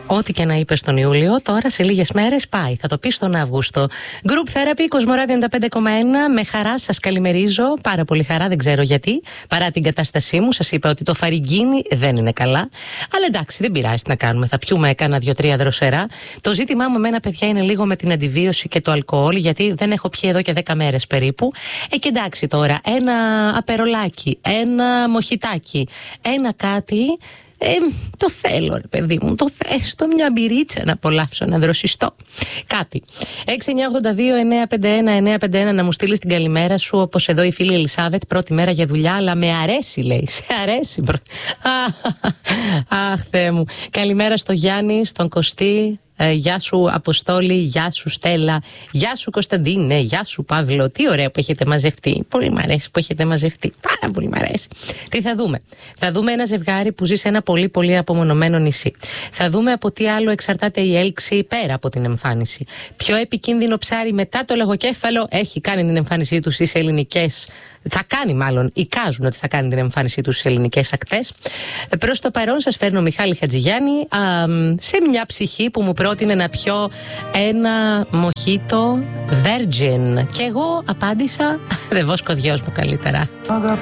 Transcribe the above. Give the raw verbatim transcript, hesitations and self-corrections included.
Ό,τι και να είπες τον Ιούλιο, τώρα σε λίγες μέρες πάει. Θα το πεις τον Αύγουστο. Group Therapy, Κοσμοράδιο ενενήντα πέντε κόμμα ένα. Με χαρά σας καλημερίζω. Πάρα πολύ χαρά, δεν ξέρω γιατί. Παρά την κατάστασή μου, σας είπα ότι το φαριγγίνι δεν είναι καλά. Αλλά εντάξει, δεν πειράζει τι να κάνουμε. Θα πιούμε κάνα δύο-τρία δροσερά. Το ζήτημά μου εμένα, παιδιά, είναι λίγο με την αντιβίωση και το αλκοόλ, γιατί δεν έχω πιει εδώ και δέκα μέρες περίπου. Ε, και εντάξει τώρα, ένα απερολάκι, ένα μοχιτάκι, ένα κάτι. Ε, το θέλω, ρε παιδί μου, το θες, μια μπυρίτσα να απολαύσω, να δροσιστώ. Κάτι. έξι εννιά οκτώ δύο εννιά πέντε ένα εννιά πέντε ένα να μου στείλεις την καλημέρα σου, όπως εδώ η φίλη Ελισάβετ, πρώτη μέρα για δουλειά, αλλά με αρέσει, λέει. Σε αρέσει. Αχ, Θεέ μου. Καλημέρα στο Γιάννη, στον Κωστή. Ε, γεια σου Αποστόλη, γεια σου Στέλλα, γεια σου Κωνσταντίνε, γεια σου Παύλο. Τι ωραία που έχετε μαζευτεί. Πολύ μ' αρέσει που έχετε μαζευτεί. Πάρα πολύ μ' αρέσει. Τι θα δούμε? Θα δούμε ένα ζευγάρι που ζει σε ένα πολύ πολύ απομονωμένο νησί. Θα δούμε από τι άλλο εξαρτάται η έλξη πέρα από την εμφάνιση. Πιο επικίνδυνο ψάρι μετά το λαγοκέφαλο έχει κάνει την εμφάνισή του στις ελληνικές. Θα κάνει μάλλον, εικάζουν ότι θα κάνει την εμφάνισή του στις ελληνικές ακτές. Προς το παρόν σας φέρνω Μιχάλη Χατζηγιάννη α, σε μια ψυχή που μου πρότεινε να πιω ένα μοχίτο Virgin. Και εγώ απάντησα, δεν βόσκω δυο μου καλύτερα.